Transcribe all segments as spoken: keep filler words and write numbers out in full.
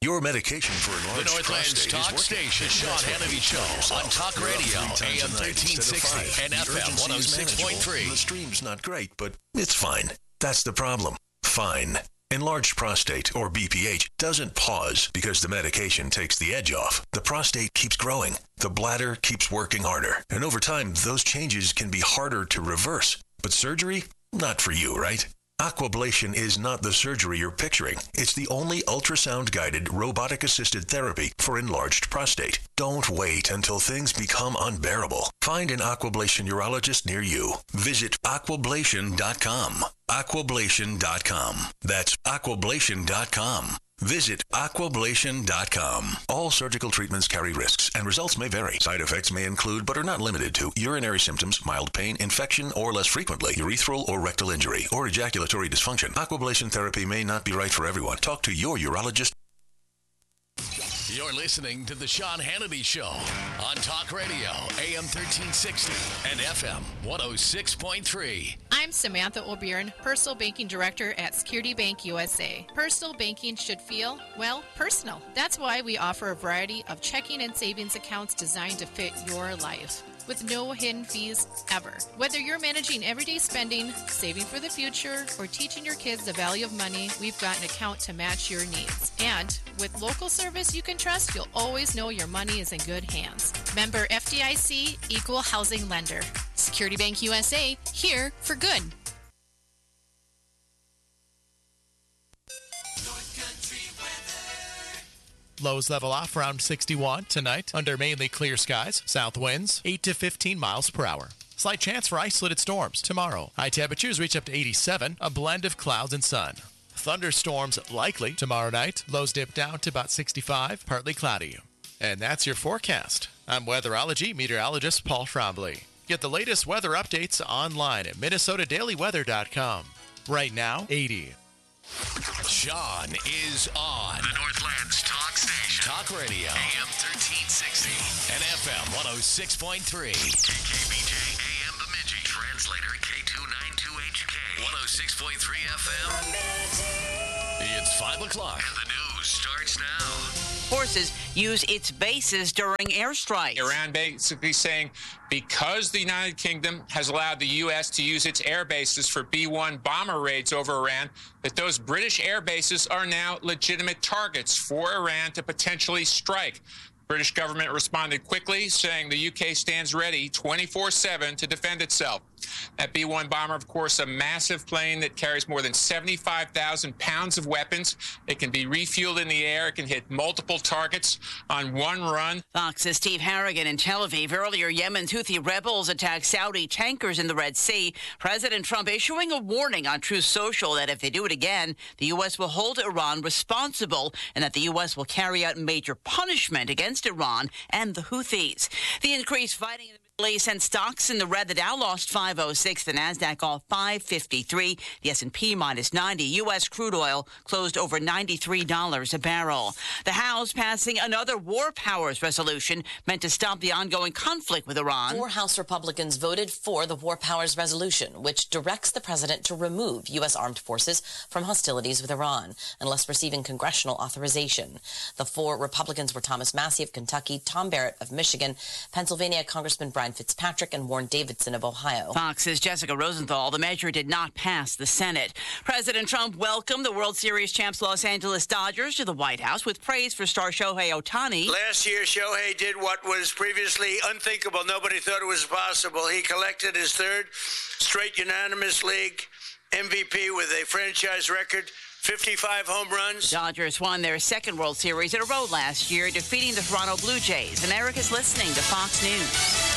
Your medication for enlarged The Northland's prostate talk is working. station, Sean Hannity Show on Talk Radio, A M thirteen sixty and F M one oh six point three. The stream's not great, but it's fine. That's the problem. Fine. Enlarged prostate, or B P H, doesn't pause because the medication takes the edge off. The prostate keeps growing. The bladder keeps working harder. And over time, those changes can be harder to reverse. But surgery? Not for you, right? Aquablation is not the surgery you're picturing. It's the only ultrasound-guided, robotic-assisted therapy for enlarged prostate. Don't wait until things become unbearable. Find an Aquablation urologist near you. Visit aquablation dot com. aquablation dot com. That's aquablation dot com. Visit aquablation dot com. All surgical treatments carry risks, and results may vary. Side effects may include, but are not limited to, urinary symptoms, mild pain, infection, or less frequently, urethral or rectal injury, or ejaculatory dysfunction. Aquablation therapy may not be right for everyone. Talk to your urologist. You're listening to The Sean Hannity Show on Talk Radio, A M thirteen sixty and F M one oh six point three. I'm Samantha O'Byrne, Personal Banking Director at Security Bank U S A. Personal banking should feel, well, personal. That's why we offer a variety of checking and savings accounts designed to fit your life, with no hidden fees ever. Whether you're managing everyday spending, saving for the future, or teaching your kids the value of money, we've got an account to match your needs. And with local service you can trust, you'll always know your money is in good hands. Member F D I C, Equal Housing Lender. Security Bank U S A, here for good. Lows level off around sixty-one tonight under mainly clear skies. South winds eight to fifteen miles per hour. Slight chance for isolated storms tomorrow. High temperatures reach up to eighty-seven, a blend of clouds and sun. Thunderstorms likely tomorrow night. Lows dip down to about sixty-five, partly cloudy. And that's your forecast. I'm weatherology meteorologist Paul Trombley. Get the latest weather updates online at minnesota daily weather dot com. Right now, eighty. Sean is on the Northland's talk station. Talk Radio, A M thirteen sixty and F M one oh six point three. K K B J, A M Bemidji, translator K two ninety-two H K, one oh six point three F M. It's five o'clock and the news starts now. Forces use its bases during airstrikes. Iran basically saying because the United Kingdom has allowed the U S to use its air bases for B one bomber raids over Iran, that those British air bases are now legitimate targets for Iran to potentially strike. British government responded quickly, saying the U K stands ready twenty-four seven to defend itself. That B one bomber, of course, a massive plane that carries more than seventy-five thousand pounds of weapons. It can be refueled in the air. It can hit multiple targets on one run. Fox's Steve Harrigan in Tel Aviv. Earlier, Yemen's Houthi rebels attacked Saudi tankers in the Red Sea. President Trump issuing a warning on Truth Social that if they do it again, the U S will hold Iran responsible and that the U S will carry out major punishment against Iran and the Houthis. The increased fighting in the Middle East sent stocks in the red. The Dow lost five oh six. The Nasdaq off five fifty-three. The S and P minus ninety. U S crude oil closed over ninety-three dollars a barrel. The House passing another war powers resolution meant to stop the ongoing conflict with Iran. Four House Republicans voted for the war powers resolution, which directs the president to remove U S armed forces from hostilities with Iran unless receiving congressional authorization. The four Republicans were Thomas Massie of Kentucky, Tom Barrett of Michigan, Pennsylvania Congressman Brian Fitzpatrick, and Warren Davidson of Ohio. Fox's Jessica Rosenthal. The measure did not pass the Senate. President Trump welcomed the World Series champs Los Angeles Dodgers to the White House with praise for star Shohei Ohtani. Last year, Shohei did what was previously unthinkable. Nobody thought it was possible. He collected his third straight unanimous league M V P with a franchise record, fifty-five home runs. Dodgers won their second World Series in a row last year, defeating the Toronto Blue Jays. And Eric is listening to Fox News.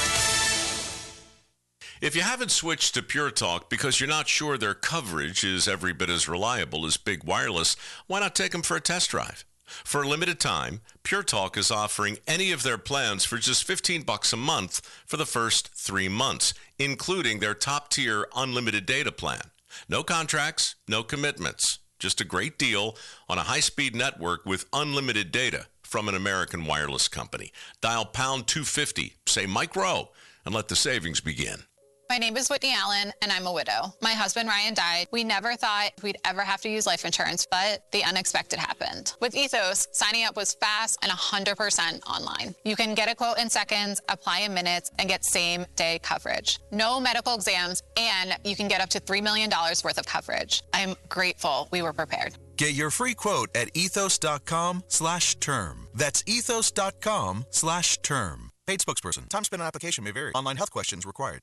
If you haven't switched to Pure Talk because you're not sure their coverage is every bit as reliable as Big Wireless, why not take them for a test drive? For a limited time, Pure Talk is offering any of their plans for just fifteen bucks a month for the first three months, including their top-tier unlimited data plan. No contracts, no commitments. Just a great deal on a high-speed network with unlimited data from an American wireless company. Dial pound two fifty, say Mike Rowe, and let the savings begin. My name is Whitney Allen, and I'm a widow. My husband, Ryan, died. We never thought we'd ever have to use life insurance, but the unexpected happened. With Ethos, signing up was fast and one hundred percent online. You can get a quote in seconds, apply in minutes, and get same-day coverage. No medical exams, and you can get up to three million dollars worth of coverage. I'm grateful we were prepared. Get your free quote at ethos.com slash term. That's ethos.com slash term. Paid spokesperson. Time spent on application may vary. Online health questions required.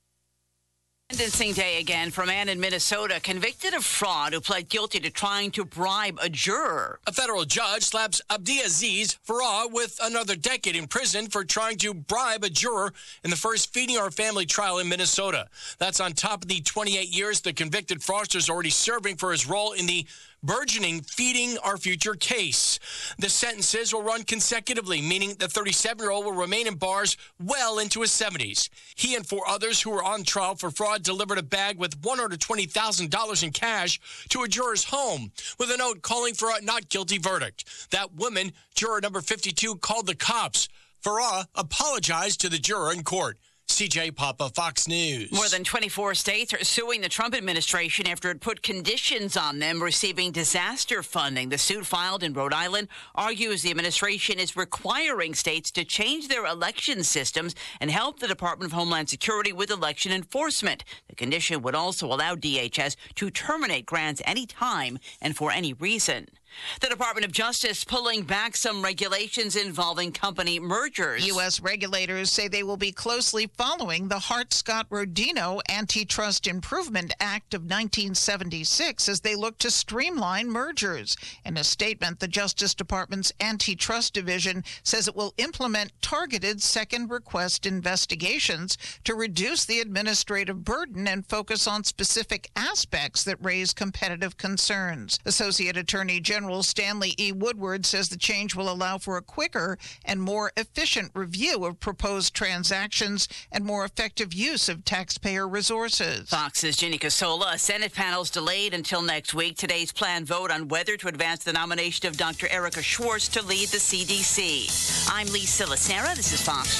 Sentencing day again for a man in Minnesota convicted of fraud who pled guilty to trying to bribe a juror. A federal judge slaps Abdiaziz Farah with another decade in prison for trying to bribe a juror in the first Feeding Our Family trial in Minnesota. That's on top of the twenty-eight years the convicted fraudster is already serving for his role in the burgeoning Feeding Our Future case. The sentences will run consecutively, meaning the thirty-seven-year-old will remain in bars well into his seventies. He and four others who were on trial for fraud delivered a bag with one hundred twenty thousand dollars in cash to a juror's home with a note calling for a not guilty verdict. That woman, juror number fifty-two, called the cops. Farah apologized to the juror in court. C J Papa, Fox News. More than twenty-four states are suing the Trump administration after it put conditions on them receiving disaster funding. The suit filed in Rhode Island argues the administration is requiring states to change their election systems and help the Department of Homeland Security with election enforcement. The condition would also allow D H S to terminate grants any time and for any reason. The Department of Justice pulling back some regulations involving company mergers. U S regulators say they will be closely following the Hart-Scott-Rodino Antitrust Improvement Act of nineteen seventy-six as they look to streamline mergers. In a statement, the Justice Department's Antitrust Division says it will implement targeted second request investigations to reduce the administrative burden and focus on specific aspects that raise competitive concerns. Associate Attorney General General Stanley E. Woodward says the change will allow for a quicker and more efficient review of proposed transactions and more effective use of taxpayer resources. Fox's Ginny Casola. Senate panel's delayed until next week. Today's planned vote on whether to advance the nomination of Doctor Erica Schwartz to lead the C D C. I'm Lisa Lacera. This is Fox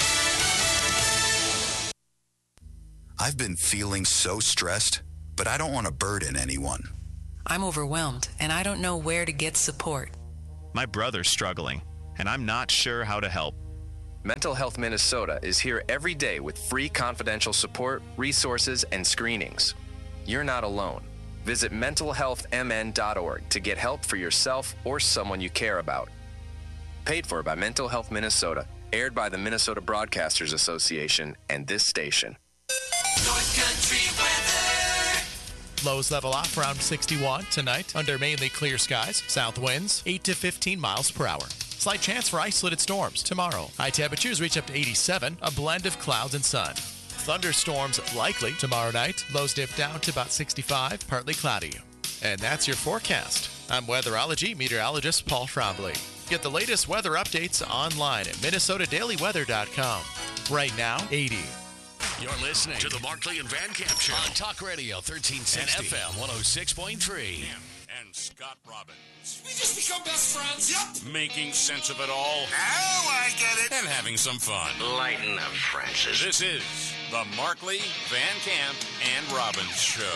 News. I've been feeling so stressed, but I don't want to burden anyone. I'm overwhelmed, and I don't know where to get support. My brother's struggling, and I'm not sure how to help. Mental Health Minnesota is here every day with free confidential support, resources, and screenings. You're not alone. Visit mental health m n dot org to get help for yourself or someone you care about. Paid for by Mental Health Minnesota, aired by the Minnesota Broadcasters Association and this station. North Country weather. Lows level off around sixty-one tonight under mainly clear skies. South winds eight to fifteen miles per hour. Slight chance for isolated storms tomorrow. High temperatures reach up to eighty-seven, a blend of clouds and sun. Thunderstorms likely tomorrow night. Lows dip down to about sixty-five, partly cloudy. And that's your forecast. I'm weatherology meteorologist Paul Trombley. Get the latest weather updates online at minnesota daily weather dot com. Right now, eighty. You're listening to the Markley and Van Camp Show on Talk Radio thirteen sixty and F M one oh six point three. And Scott Robbins. We just become best friends. Yep. Making sense of it all. Oh, I get it. And having some fun. Lighten up, Francis. This is the Markley, Van Camp, and Robbins Show.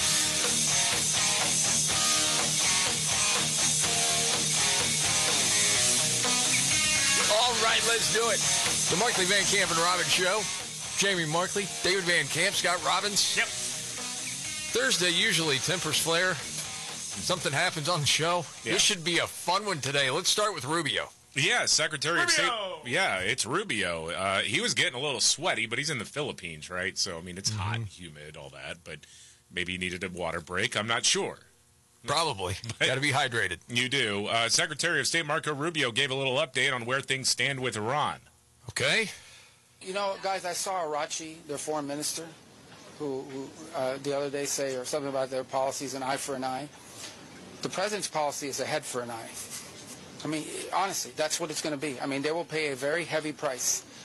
All right, let's do it. The Markley, Van Camp, and Robbins Show. Jamie Markley, David Van Camp, Scott Robbins. Yep. Thursday, usually tempers flare. Something happens on the show. Yeah. This should be a fun one today. Let's start with Rubio. Yeah, Secretary Rubio! of State. Yeah, it's Rubio. Uh, he was getting a little sweaty, but he's in the Philippines, right? So, I mean, it's mm-hmm. hot and humid, all that. But maybe he needed a water break. I'm not sure. Probably. Got to be hydrated. You do. Uh, Secretary of State Marco Rubio gave a little update on where things stand with Iran. Okay. You know, guys, I saw Arachi, their foreign minister, who, who uh, the other day say or something about their policies, an eye for an eye. The president's policy is a head for an eye. I mean, honestly, that's what it's going to be. I mean, they will pay a very heavy price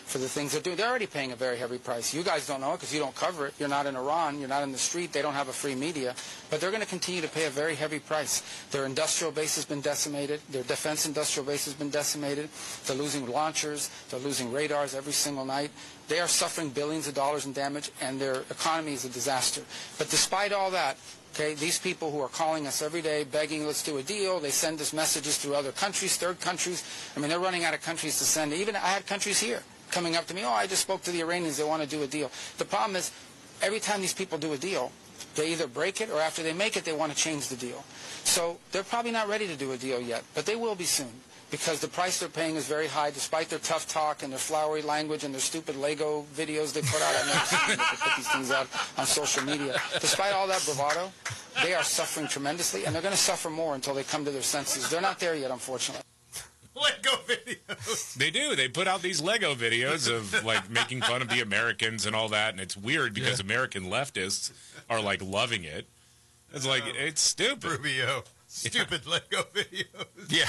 for the things they're doing. They're already paying a very heavy price. You guys don't know it because you don't cover it. You're not in Iran. You're not in the street. They don't have a free media. But they're going to continue to pay a very heavy price. Their industrial base has been decimated. Their defense industrial base has been decimated. They're losing launchers. They're losing radars every single night. They are suffering billions of dollars in damage, and their economy is a disaster. But despite all that, okay, these people who are calling us every day, begging, let's do a deal, they send us messages through other countries, third countries. I mean, they're running out of countries to send. Even I had countries here coming up to me, oh, I just spoke to the Iranians, they want to do a deal. The problem is, every time these people do a deal, they either break it or after they make it, they want to change the deal. So they're probably not ready to do a deal yet, but they will be soon, because the price they're paying is very high, despite their tough talk and their flowery language and their stupid Lego videos they put out. I've never seen them put these things out on social media. Despite all that bravado, they are suffering tremendously, and they're going to suffer more until they come to their senses. They're not there yet, unfortunately. Lego videos. They do. They put out these Lego videos of, like, making fun of the Americans and all that, and it's weird because yeah. American leftists are, like, loving it. It's like, um, it's stupid. Rubio. Stupid yeah. Lego videos.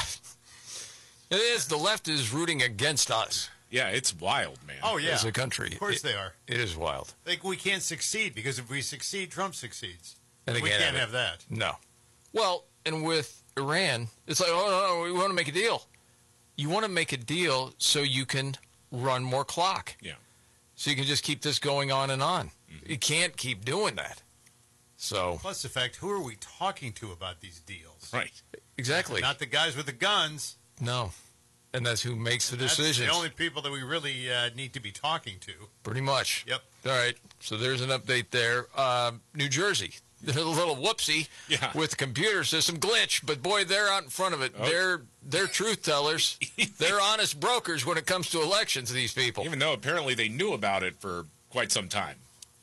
Yeah. It is. The left is rooting against us. Yeah, it's wild, man. Oh, yeah. As a country. Of course it, they are. It is wild. Like, we can't succeed, because if we succeed, Trump succeeds. And we can't can't have, have that. No. Well, and with Iran, it's like, oh, no, no, we want to make a deal. You want to make a deal so you can run more clock. Yeah. So you can just keep this going on and on. Mm-hmm. You can't keep doing that. So. Plus the fact, who are we talking to about these deals? Right. Exactly. Not the guys with the guns. No. And that's who makes the and that's decisions. the only people that we really uh, need to be talking to. Pretty much. Yep. All right. So there's an update there. Uh, New Jersey. A little whoopsie yeah. with the computer system glitch, but boy, they're out in front of it. Oh. They're they're truth tellers. They're honest brokers when it comes to elections, these people. Even though apparently they knew about it for quite some time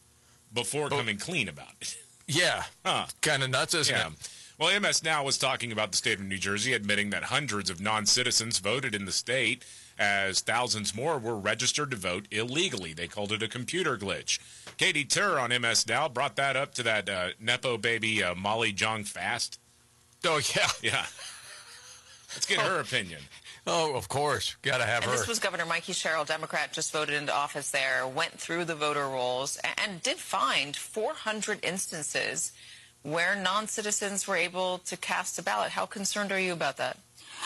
before oh. coming clean about it. Yeah. Huh. Kind of nuts, isn't yeah. it? Well, M S Now was talking about the state of New Jersey, admitting that hundreds of non-citizens voted in the state, as thousands more were registered to vote illegally. They called it a computer glitch. Katie Tur on M S Now brought that up to that uh, Nepo baby uh, Molly Jong Fast. Oh, yeah. Yeah. Let's get her opinion. Oh, of course. Got to have and her. This was Governor Mikey Sherrill, Democrat, just voted into office there, went through the voter rolls, and did find four hundred instances where non-citizens were able to cast a ballot. How concerned are you about that?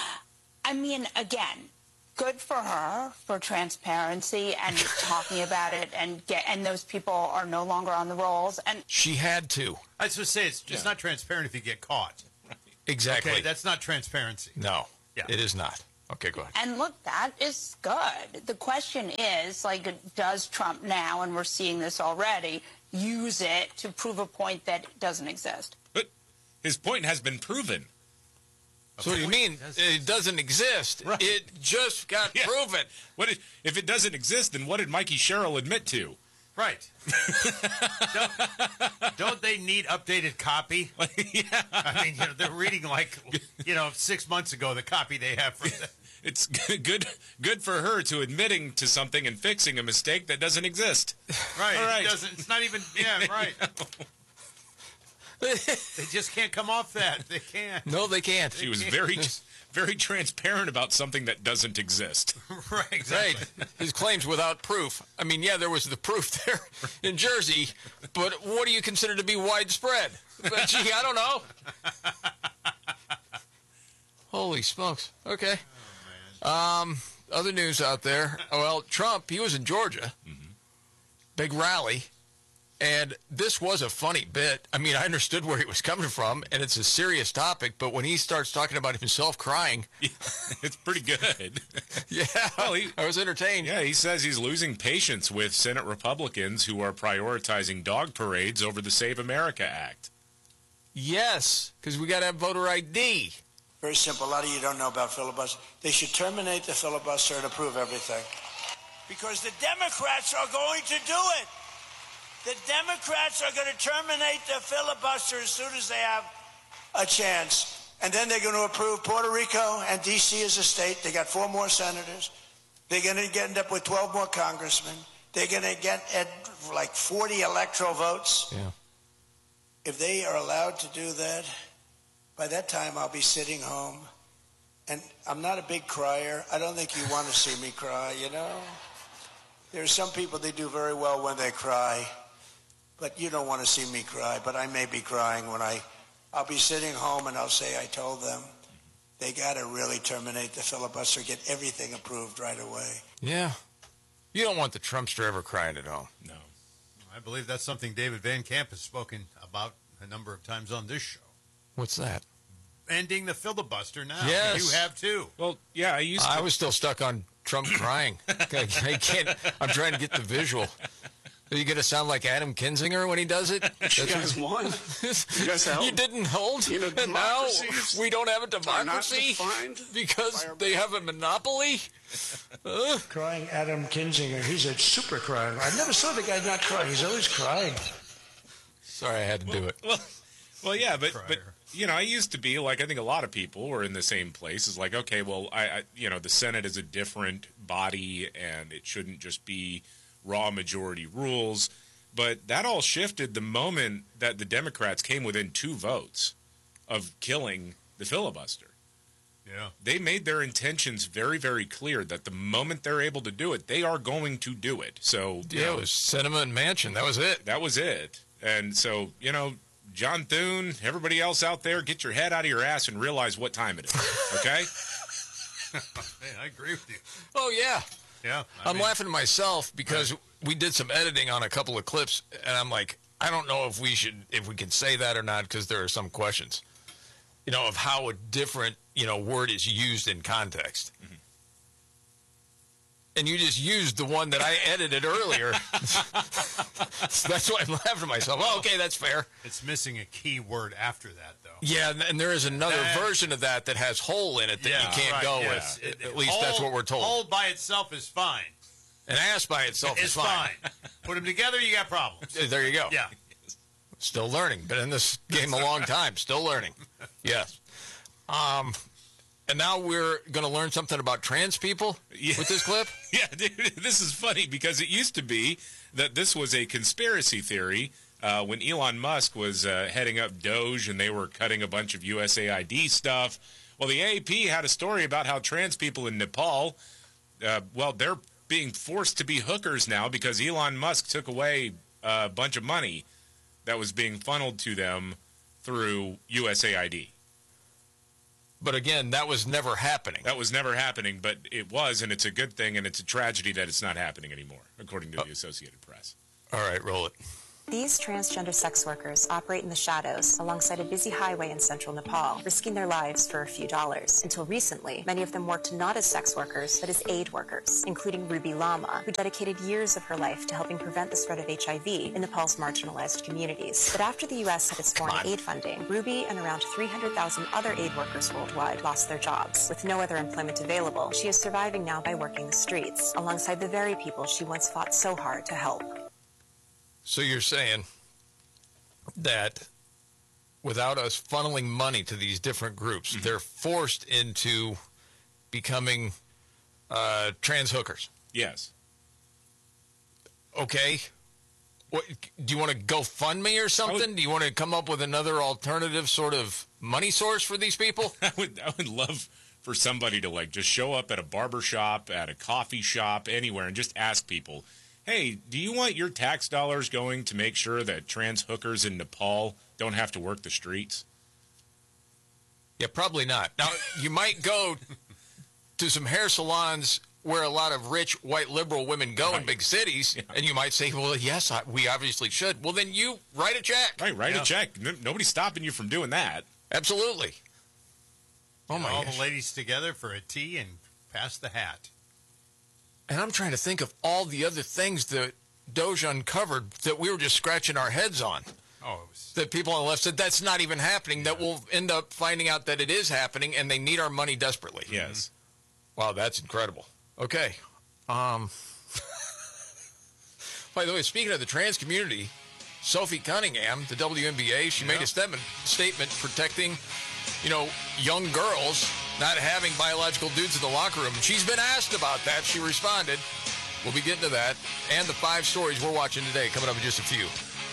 I mean, again, good for her for transparency and talking about it, and get and those people are no longer on the rolls. And she had to. I was just say it's just yeah. not transparent if you get caught. Exactly. Okay, that's not transparency. No, yeah. it is not. Okay, go ahead. And look, that is good. The question is, like, does Trump now, and we're seeing this already, use it to prove a point that doesn't exist? But his point has been proven. So what do you mean it doesn't exist? Right. It just got yeah. proven. What did, if it doesn't exist, then what did Mikey Sherrill admit to? Right. don't, don't they need updated copy? yeah. I mean, you know, they're reading like, you know, six months ago the copy they have for them. It's good good for her to admitting to something and fixing a mistake that doesn't exist. Right. All right. It doesn't, it's not even, yeah, right. They just can't come off that. They can't. No, they can't. She was very, very transparent about something that doesn't exist. Right, exactly. Right. His claims without proof. I mean, yeah, there was the proof there in Jersey, but what do you consider to be widespread? But, gee, I don't know. Holy smokes. Okay. Oh, um, other news out there. Well, Trump, he was in Georgia. Mm-hmm. Big rally. And this was a funny bit. I mean, I understood where he was coming from, and it's a serious topic, but when he starts talking about himself crying... Yeah, it's pretty good. yeah, well, he, I was entertained. Yeah, he says he's losing patience with Senate Republicans who are prioritizing dog parades over the Save America Act. Yes, because we got to have voter I D. Very simple. A lot of you don't know about filibuster. They should terminate the filibuster and approve everything. Because the Democrats are going to do it. The Democrats are going to terminate the filibuster as soon as they have a chance. And then they're going to approve Puerto Rico and D C as a state. They got four more senators. They're going to end up with twelve more congressmen. They're going to get at like forty electoral votes. Yeah. If they are allowed to do that, by that time I'll be sitting home. And I'm not a big crier. I don't think you want to see me cry, you know? There are some people, they do very well when they cry, but you don't want to see me cry, but I may be crying when I, I'll be sitting home and I'll say I told them. They got to really terminate the filibuster, get everything approved right away. Yeah. You don't want the Trumpster ever crying at home. No. I believe that's something David Van Camp has spoken about a number of times on this show. What's that? Ending the filibuster now. Yes. You have too. Well, yeah, I used to. I was still stuck on Trump crying. I, I can't. I'm trying to get the visual. Are you going to sound like Adam Kinzinger when he does it? You guys won. You guys held. You didn't hold. You know, and now we don't have a democracy because they have a monopoly. Uh. Crying Adam Kinzinger. He's a super crying. I never saw the guy not crying. He's always crying. Sorry, I had to well, do it. Well, well, yeah, but but you know, I used to be like I think a lot of people were in the same place. It's like, okay, well, I, I you know, the Senate is a different body, and it shouldn't just be raw majority rules. But that all shifted the moment that the Democrats came within two votes of killing the filibuster. Yeah. They made their intentions very, very clear that the moment they're able to do it, they are going to do it. So yeah, know, it was Sinema and Manchin. That was it. That was it. And so, you know, John Thune, everybody else out there, get your head out of your ass and realize what time it is. Okay? Man, I agree with you. Oh, yeah. Yeah. I I'm mean, laughing to myself because right. we did some editing on a couple of clips, and I'm like, I don't know if we should, if we can say that or not, because there are some questions, you know, of how a different, you know, word is used in context. Mm-hmm. And you just used the one that I edited earlier. So that's why I'm laughing to myself. Oh, okay, that's fair. It's missing a key word after that, though. Yeah, and there is another that, version of that that has hole in it that yeah, you can't right, go yeah. with. It, At least whole, that's what we're told. Whole by itself is fine. An ass by itself it's is fine. fine. Put them together, you got problems. There you go. Yeah. Still learning. Been in this game a long time. Still learning. Yes. Um... And now we're going to learn something about trans people yeah. with this clip? Yeah, dude, this is funny because it used to be that this was a conspiracy theory uh, when Elon Musk was uh, heading up Doge and they were cutting a bunch of U S A I D stuff. Well, the A P had a story about how trans people in Nepal, uh, well, they're being forced to be hookers now because Elon Musk took away a bunch of money that was being funneled to them through U S A I D. But again, that was never happening. That was never happening, but it was, and it's a good thing, and it's a tragedy that it's not happening anymore, according to oh. the Associated Press. All right, roll it. These transgender sex workers operate in the shadows alongside a busy highway in central Nepal, risking their lives for a few dollars. Until recently, many of them worked not as sex workers, but as aid workers, including Ruby Lama, who dedicated years of her life to helping prevent the spread of H I V in Nepal's marginalized communities. But after the U S had its foreign aid funding, Ruby and around three hundred thousand other aid workers worldwide lost their jobs. With no other employment available, she is surviving now by working the streets, alongside the very people she once fought so hard to help. So you're saying that without us funneling money to these different groups, mm-hmm. they're forced into becoming uh, trans hookers? Yes. Okay. What, do you want to GoFundMe or something? Would, do you want to come up with another alternative sort of money source for these people? I would, I would love for somebody to like just show up at a barber shop, at a coffee shop, anywhere, and just ask people, hey, do you want your tax dollars going to make sure that trans hookers in Nepal don't have to work the streets? Yeah, probably not. Now, you might go to some hair salons where a lot of rich, white, liberal women go right. in big cities, yeah. and you might say, well, yes, I, we obviously should. Well, then you write a check. Right, write yeah. a check. No, nobody's stopping you from doing that. Absolutely. Oh, my all gosh. The ladies together for a tea and pass the hat. And I'm trying to think of all the other things that Doge uncovered that we were just scratching our heads on. Oh, it was... That people on the left said that's not even happening, yeah. that we'll end up finding out that it is happening, and they need our money desperately. Yes. Wow, that's incredible. Okay. Um, by the way, speaking of the trans community, Sophie Cunningham, the W N B A, she yeah. made a statement, statement protecting, you know, young girls not having biological dudes in the locker room. And she's been asked about that. She responded. We'll be getting to that. And the five stories we're watching today coming up in just a few.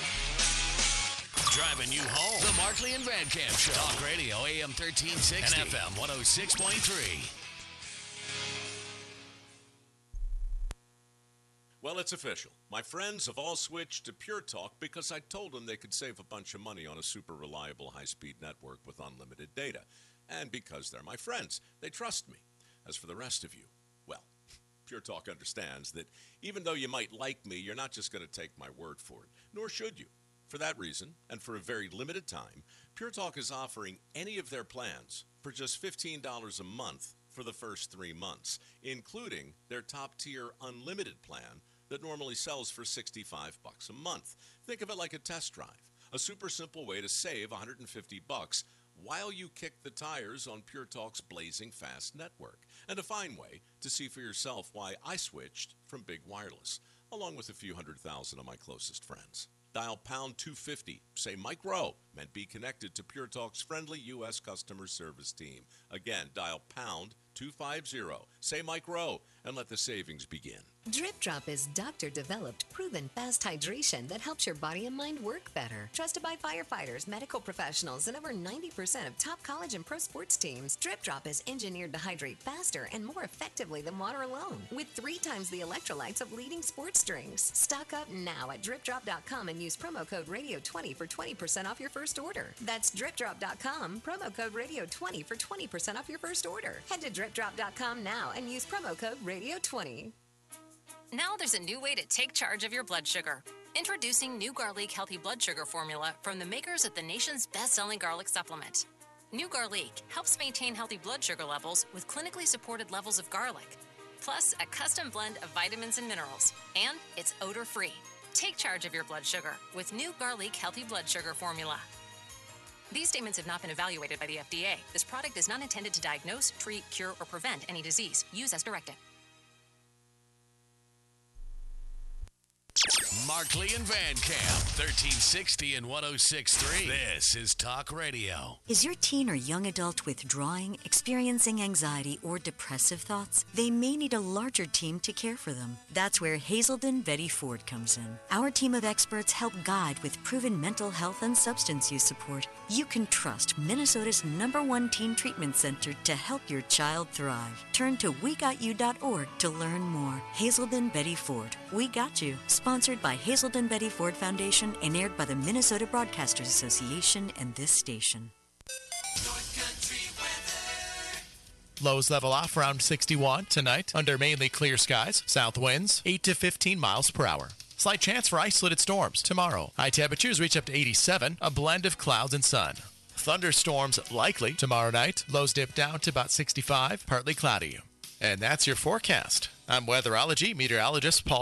Driving you home. The Markley and Van Camp Show. Talk Radio, A M thirteen sixty. And F M one oh six point three. Well, it's official. My friends have all switched to Pure Talk because I told them they could save a bunch of money on a super reliable high-speed network with unlimited data. And because they're my friends, they trust me. As for the rest of you, well, Pure Talk understands that even though you might like me, you're not just going to take my word for it, nor should you. For that reason, and for a very limited time, Pure Talk is offering any of their plans for just fifteen dollars a month for the first three months, including their top-tier unlimited plan that normally sells for sixty-five bucks a month. Think of it like a test drive, a super simple way to save one hundred fifty bucks while you kick the tires on Pure Talk's blazing fast network, and a fine way to see for yourself why I switched from big wireless, along with a few hundred thousand of my closest friends. Dial pound two fifty, say Mike Rowe, and be connected to Pure Talk's friendly U S customer service team. Again, dial pound two fifty, say Mike Rowe, and let the savings begin. Drip Drop is doctor-developed, proven fast hydration that helps your body and mind work better. Trusted by firefighters, medical professionals, and over ninety percent of top college and pro sports teams, Drip Drop is engineered to hydrate faster and more effectively than water alone, with three times the electrolytes of leading sports drinks. Stock up now at drip drop dot com and use promo code radio twenty for twenty percent off your first order. That's drip drop dot com, promo code radio twenty for twenty percent off your first order. Head to drip drop dot com now and use promo code radio twenty. Now there's a new way to take charge of your blood sugar. Introducing New Garlic Healthy Blood Sugar Formula from the makers of the nation's best-selling garlic supplement. New Garlic helps maintain healthy blood sugar levels with clinically supported levels of garlic, plus a custom blend of vitamins and minerals, and it's odor-free. Take charge of your blood sugar with New Garlic Healthy Blood Sugar Formula. These statements have not been evaluated by the F D A. This product is not intended to diagnose, treat, cure, or prevent any disease. Use as directed. Markley and Van Camp, thirteen sixty and one oh six point three. This is Talk Radio. Is your teen or young adult withdrawing, experiencing anxiety, or depressive thoughts? They may need a larger team to care for them. That's where Hazelden Betty Ford comes in. Our team of experts help guide with proven mental health and substance use support. You can trust Minnesota's number one teen treatment center to help your child thrive. Turn to we got you dot org to learn more. Hazelden Betty Ford. We got you. Sponsored by Hazelden Betty Ford Foundation and aired by the Minnesota Broadcasters Association and this station. Lows level off around sixty-one tonight under mainly clear skies. South winds eight to fifteen miles per hour. Slight chance for isolated storms tomorrow. High temperatures reach up to eighty-seven, a blend of clouds and sun. Thunderstorms likely tomorrow night. Lows dip down to about sixty-five, partly cloudy. And that's your forecast. I'm weatherology meteorologist Paul